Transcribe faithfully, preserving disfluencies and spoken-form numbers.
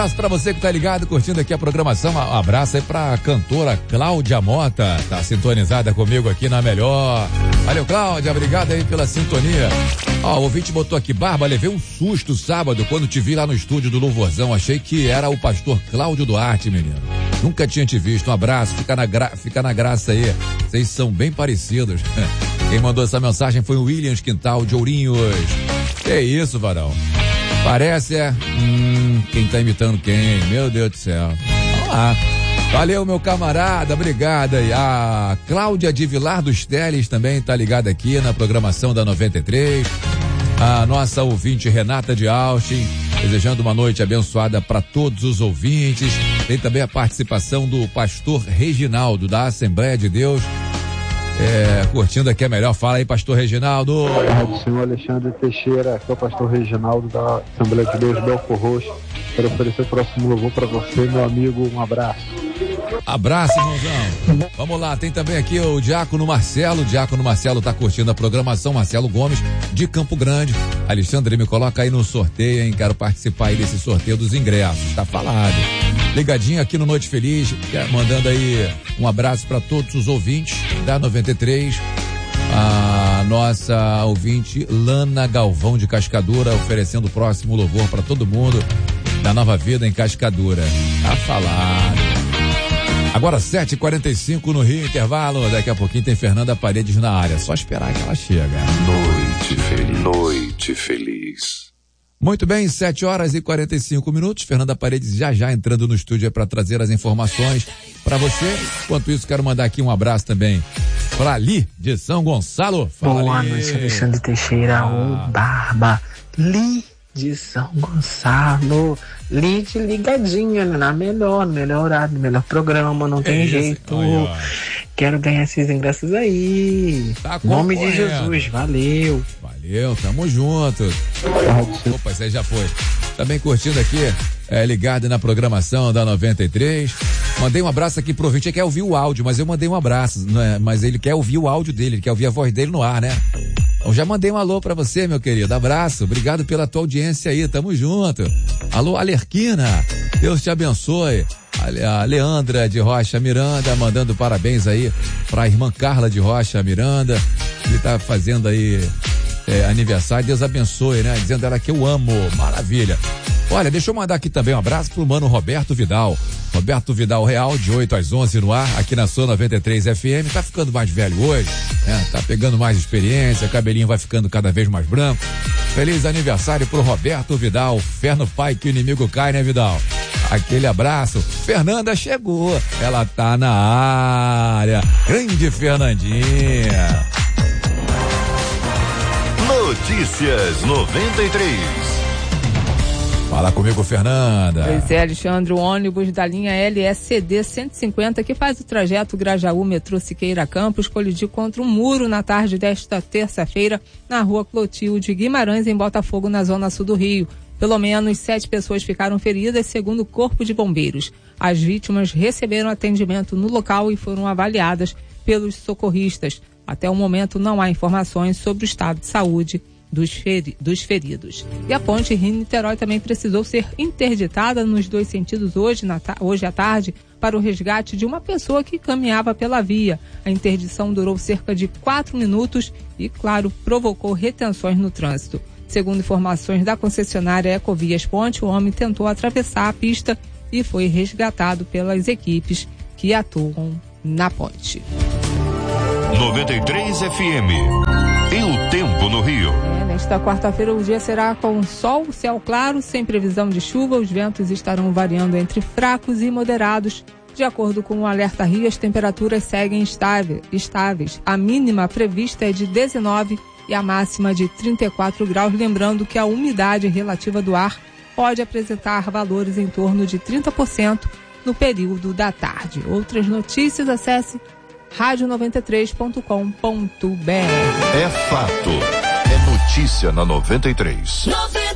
abraço pra você que tá ligado, curtindo aqui a programação. Um abraço aí pra cantora Cláudia Mota, tá sintonizada comigo aqui na Melhor. Valeu, Cláudia, obrigado aí pela sintonia. Ó, o ouvinte botou aqui, Barba, levei um susto sábado quando te vi lá no estúdio do Louvorzão. Achei que era o pastor Cláudio Duarte, menino. Nunca tinha te visto. Um abraço, fica na, gra... fica na graça aí. Vocês são bem parecidos. Quem mandou essa mensagem foi o Williams Quintal de Ourinhos. Que isso, varão? Parece, é? Hum, quem tá imitando quem? Meu Deus do céu. Vamos lá. Valeu, meu camarada, obrigado aí. A Cláudia de Vilar dos Teles também tá ligada aqui na programação da noventa e três. A nossa ouvinte Renata de Austin, desejando uma noite abençoada para todos os ouvintes. Tem também a participação do pastor Reginaldo, da Assembleia de Deus. É, curtindo aqui a melhor. Fala aí, pastor Reginaldo. O senhor Alexandre Teixeira, que é o pastor Reginaldo da Assembleia de Deus Belfor Roxo. Quero oferecer o próximo louvor para você, meu amigo. Um abraço. Abraço, irmãozão. Vamos lá, tem também aqui o Diácono Marcelo. O Diácono Marcelo tá curtindo a programação. Marcelo Gomes, de Campo Grande. Alexandre, me coloca aí no sorteio, hein? Quero participar aí desse sorteio dos ingressos. Tá falado. Ligadinho aqui no Noite Feliz, mandando aí um abraço para todos os ouvintes da noventa e três. A nossa ouvinte Lana Galvão de Cascadura, oferecendo o próximo louvor para todo mundo da Nova Vida em Cascadura. Tá falado. Agora sete e quarenta e cinco no Rio, intervalo. Daqui a pouquinho tem Fernanda Paredes na área. Só esperar que ela chega. Noite feliz. Noite feliz. Muito bem, sete horas e quarenta e cinco minutos. Fernanda Paredes já já entrando no estúdio para trazer as informações para você. Enquanto isso, quero mandar aqui um abraço também para Li de São Gonçalo. Fala, Boa noite, Alexandre Teixeira, ah. o Barba. Li de São Gonçalo. Li de ligadinha, na melhor, no melhor horário, no melhor programa, não tem Isso. jeito. Ai, ai. Quero ganhar esses ingressos aí. Tá em nome de Jesus, valeu. Valeu, tamo junto. Opa, isso aí já foi. Também curtindo aqui, é, ligado na programação da noventa e três. Mandei um abraço aqui pro ouvinte, ele quer ouvir o áudio, mas eu mandei um abraço, né? Mas ele quer ouvir o áudio dele, ele quer ouvir a voz dele no ar, né? Eu já mandei um alô pra você, meu querido, abraço, obrigado pela tua audiência aí, tamo junto. Alô, Alerquina, Deus te abençoe. A Leandra de Rocha Miranda, mandando parabéns aí pra irmã Carla de Rocha Miranda, que tá fazendo aí é, aniversário, Deus abençoe, né? Dizendo ela que eu amo, maravilha. Olha, deixa eu mandar aqui também um abraço pro mano Roberto Vidal. Roberto Vidal Real, de oito às onze no ar, aqui na sua noventa e três F M. Tá ficando mais velho hoje, né? Tá pegando mais experiência, cabelinho vai ficando cada vez mais branco. Feliz aniversário pro Roberto Vidal. Fé no pai que o inimigo cai, né, Vidal? Aquele abraço. Fernanda chegou, ela tá na área. Grande Fernandinha. Notícias noventa e três. Fala comigo, Fernanda. Pois é, Alexandre, o ônibus da linha L S D cento e cinquenta, que faz o trajeto Grajaú, metrô Siqueira Campos, colidiu contra um muro na tarde desta terça-feira, na rua Clotilde Guimarães, em Botafogo, na zona sul do Rio. Pelo menos sete pessoas ficaram feridas, segundo o Corpo de Bombeiros. As vítimas receberam atendimento no local e foram avaliadas pelos socorristas. Até o momento não há informações sobre o estado de saúde Dos, feri- dos feridos. E a ponte Rio-Niterói também precisou ser interditada nos dois sentidos hoje, na ta- hoje à tarde, para o resgate de uma pessoa que caminhava pela via. A interdição durou cerca de quatro minutos e, claro, provocou retenções no trânsito. Segundo informações da concessionária Ecovias Ponte, o homem tentou atravessar a pista e foi resgatado pelas equipes que atuam na ponte. noventa e três F M. E o tempo no Rio. É, nesta quarta-feira o dia será com sol, céu claro, sem previsão de chuva. Os ventos estarão variando entre fracos e moderados. De acordo com o alerta Rio, as temperaturas seguem estáveis. A mínima prevista é de dezenove e a máxima de trinta e quatro graus. Lembrando que a umidade relativa do ar pode apresentar valores em torno de trinta por cento no período da tarde. Outras notícias, acesse rádio noventa e três ponto com ponto b r. É fato. É notícia na noventa e três. noventa